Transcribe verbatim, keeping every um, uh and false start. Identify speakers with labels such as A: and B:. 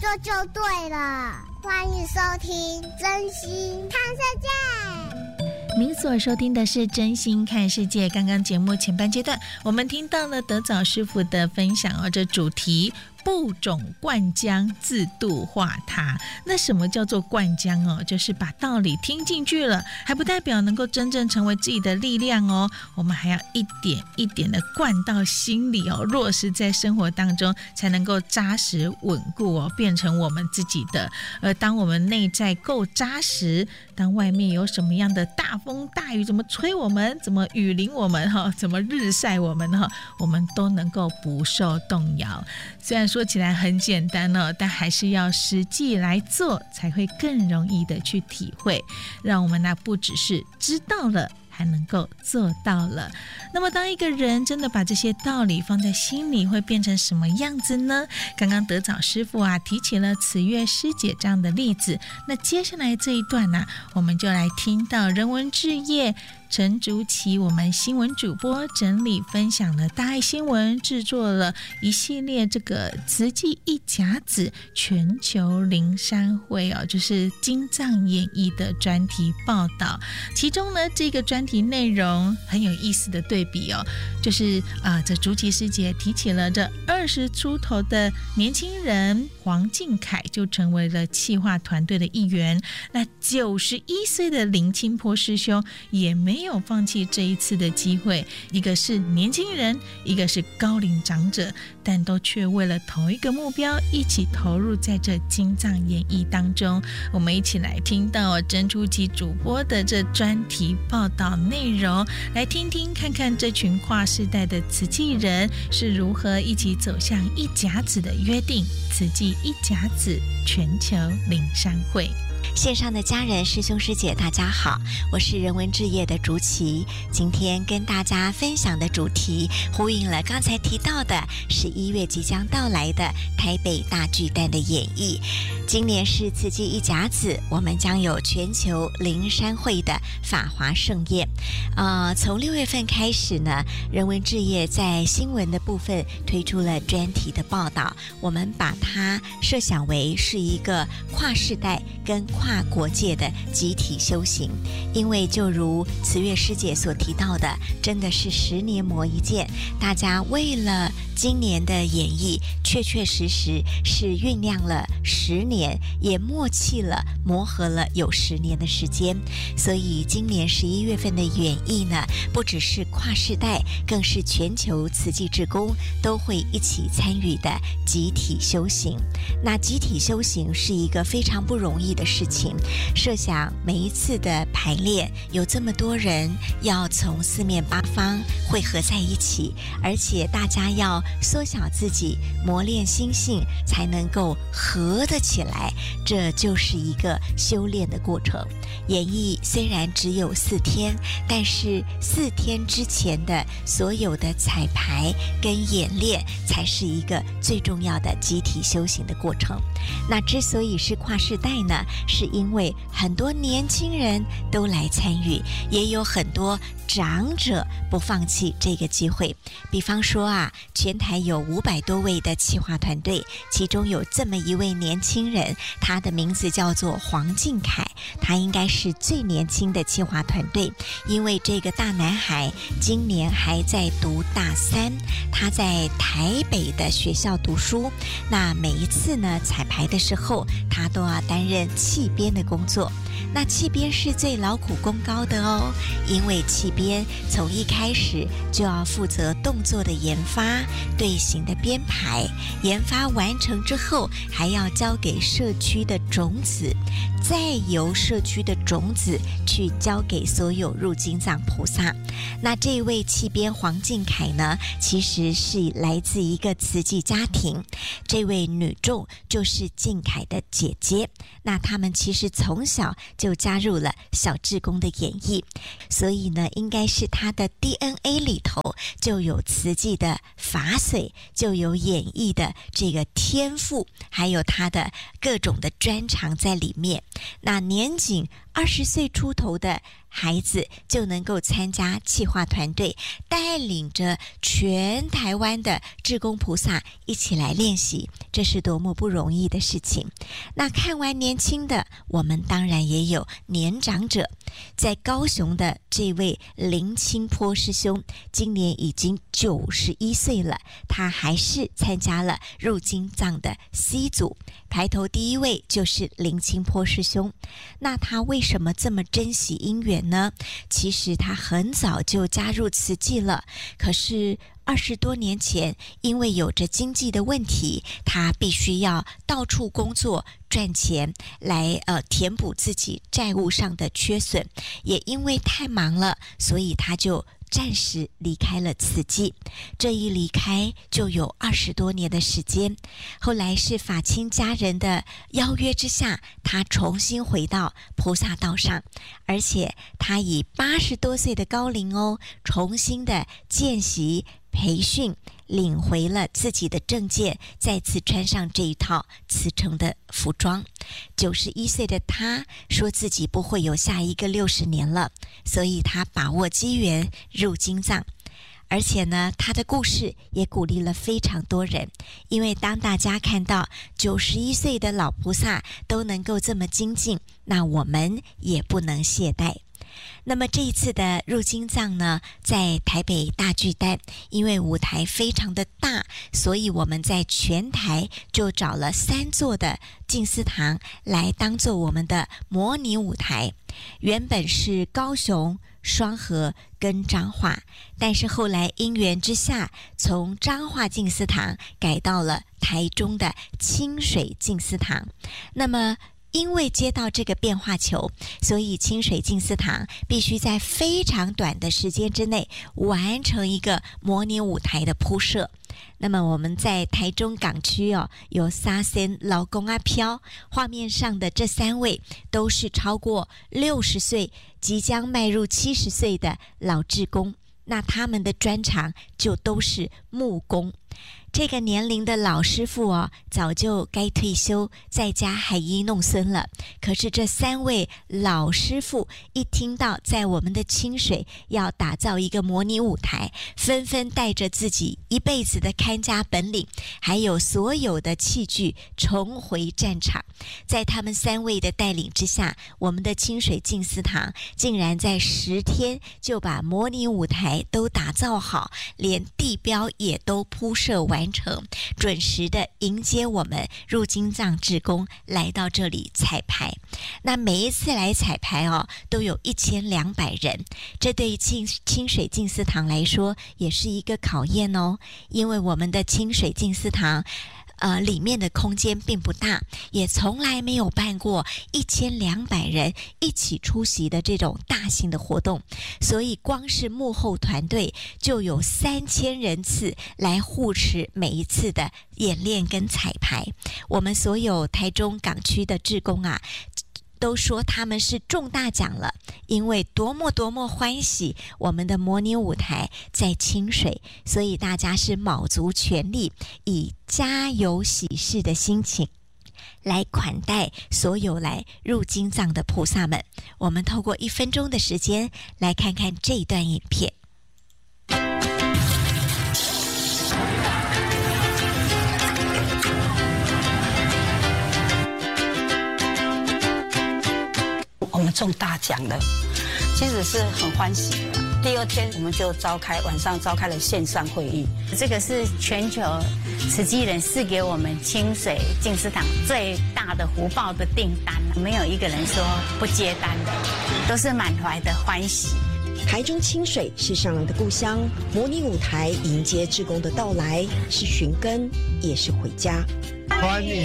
A: 这就对了。欢迎收听真心看世界。
B: 您所收听的是真心看世界。刚刚节目前半阶段我们听到了德藻师傅的分享哦，这主题不种灌浆自度化他。那什么叫做灌浆哦？就是把道理听进去了，还不代表能够真正成为自己的力量哦。我们还要一点一点的灌到心里哦，落实在生活当中，才能够扎实稳固哦，变成我们自己的。而当我们内在够扎实，当外面有什么样的大风大雨，怎么吹我们，怎么雨淋我们哈，怎么日晒我们哈，我们都能够不受动摇。虽然说起来很简单哦，但还是要实际来做，才会更容易的去体会，让我们那不只是知道了，还能够做到了。那么当一个人真的把这些道理放在心里，会变成什么样子呢？刚刚德藻师傅啊提起了慈月师姐这样的例子，那接下来这一段呢、啊，我们就来听到人文志业陈竹琪，我们新闻主播整理分享了大爱新闻制作了一系列这个慈济一甲子全球灵山会哦，就是金藏演义的专题报道。其中呢，这个专题内容很有意思的对比哦，就是啊，这竹琪师姐提起了这二十出头的年轻人黄敬凯就成为了企划团队的一员，那九十一岁的林清波师兄也没有放弃这一次的机会，一个是年轻人，一个是高龄长者，但都却为了同一个目标一起投入在这金藏演义当中。我们一起来听到曾竹琪主播的这专题报道内容，来听听看看这群跨世代的慈济人是如何一起走向一甲子的约定，慈济一甲子全球灵山会。
C: 线上的家人师兄师姐大家好，我是人文志业的竹琪。今天跟大家分享的主题呼应了刚才提到的十一月即将到来的台北大巨蛋的演绎。今年是慈济一甲子，我们将有全球灵山会的法华盛宴。呃，从六月份开始呢，人文志业在新闻的部分推出了专题的报道，我们把它设想为是一个跨世代跟跨国界的集体修行。因为就如慈月师姐所提到的，真的是十年磨一剑，大家为了今年的演绎确确实实是酝酿了十年，也默契了磨合了有十年的时间。所以今年十一月份的演绎呢，不只是跨世代，更是全球慈济志工都会一起参与的集体修行。那集体修行是一个非常不容易的事情，设想每一次的排练有这么多人要从四面八方汇合在一起，而且大家要缩小自己，磨练心性，才能够合得起来，这就是一个修炼的过程。演绎虽然只有四天，但是四天之前的所有的彩排跟演练才是一个最重要的集体修行的过程。那之所以是跨世代呢，是因为很多年轻人都来参与，也有很多长者不放弃这个机会。比方说啊，全台有五百多位的企划团队，其中有这么一位年轻人，他的名字叫做黄敬凯，他应该是最年轻的企划团队，因为这个大男孩今年还在读大三，他在台北的学校读书。那每一次呢彩排的时候，他都要担任气编的工作。那气编是最劳苦功高的哦，因为气编从一开始就要负责动作的研发、队形的编排，研发完成之后还要交给社区的种子，再由社区的种子去交给所有入金藏菩萨。那这位气编黄敬凯呢，其实是来自一个慈济家庭，这位女众就是敬凯的姐姐。那他们其实从小就加入了小志工的演绎，所以呢，应该是他的 D N A 里头就有慈济的法髓，就有演绎的这个天赋，还有他的各种的专长在里面。那年仅二十岁出头的孩子就能够参加企划团队，带领着全台湾的志工菩萨一起来练习，这是多么不容易的事情。那看完年轻的，我们当然也有年长者。在高雄的这位林清波师兄今年已经九十一岁了，他还是参加了入金藏的 C 组，排头第一位就是林清波师兄。那他为什么这么珍惜因缘呢？其实他很早就加入慈济了，可是二十多年前，因为有着经济的问题，他必须要到处工作赚钱来呃填补自己债务上的缺损。也因为太忙了，所以他就暂时离开了慈济。这一离开就有二十多年的时间。后来是法亲家人的邀约之下，他重新回到菩萨道上，而且他以八十多岁的高龄哦，重新的见习培训，领回了自己的证件，再次穿上这一套慈诚的服装。九十一岁的他说自己不会有下一个六十年了，所以他把握机缘入金藏。而且呢，他的故事也鼓励了非常多人，因为当大家看到九十一岁的老菩萨都能够这么精进，那我们也不能懈怠。那么这一次的入金藏呢，在台北大巨蛋，因为舞台非常的大，所以我们在全台就找了三座的静思堂来当做我们的模拟舞台。原本是高雄、双和跟彰化，但是后来因缘之下，从彰化静思堂改到了台中的清水静思堂。那么因为接到这个变化球，所以清水静思堂必须在非常短的时间之内完成一个模拟舞台的铺设。那么我们在台中港区哦，有三仙老公阿飘，画面上的这三位都是超过六十岁，即将迈入七十岁的老志工。那他们的专长就都是木工。这个年龄的老师傅哦，早就该退休，在家海衣弄孙了。可是这三位老师傅一听到在我们的清水要打造一个模拟舞台，纷纷带着自己一辈子的看家本领，还有所有的器具重回战场。在他们三位的带领之下，我们的清水静思堂竟然在十天就把模拟舞台都打造好，连地标也都铺设完成，准时的迎接我们入金藏志工来到这里彩排。那每一次来彩排哦，都有一千两百人，这对清清水静思堂来说也是一个考验哦，因为我们的清水静思堂呃，里面的空间并不大，也从来没有办过一千两百人一起出席的这种大型的活动，所以光是幕后团队就有三千人次来护持每一次的演练跟彩排。我们所有台中港区的志工啊，都说他们是中大奖了，因为多么多么欢喜我们的模拟舞台在清水，所以大家是卯足全力，以家有喜事的心情来款待所有来入金藏的菩萨们。我们透过一分钟的时间来看看这一段影片。
D: 我们中大奖了，其实是很欢喜的。第二天我们就召开，晚上召开了线上会议。
E: 这个是全球慈济人赐给我们清水静思堂最大的福报的订单，没有一个人说不接单的，都是满怀的欢喜。
F: 台中清水是上人的故乡，模拟舞台迎接志工的到来，是寻根，也是回家。
G: 欢迎